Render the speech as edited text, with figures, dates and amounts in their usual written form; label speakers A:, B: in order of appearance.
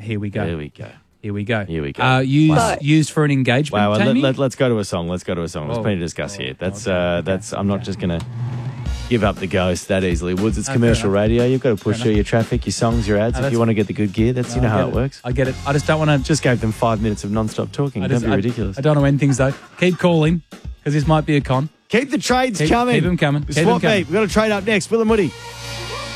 A: Here we go.
B: There we go.
A: Here we go.
B: Here we go.
A: Used for an engagement.
B: Wow,
A: Tammy?
B: let's go to a song. Let's go to a song. There's plenty to discuss here. That's. I'm not just going to give up the ghost that easily. Woods, it's commercial radio. You've got to push through your traffic, your songs, your ads if you want to get the good gear. That's how it works.
A: I get it. I just don't want to.
B: Just gave them 5 minutes of non-stop talking. Don't be ridiculous.
A: I don't want to end things though. Keep calling because this might be a con.
B: Keep the trades coming.
A: Keep them coming.
B: Swap meet. We've got a trade up next. Will and Woody.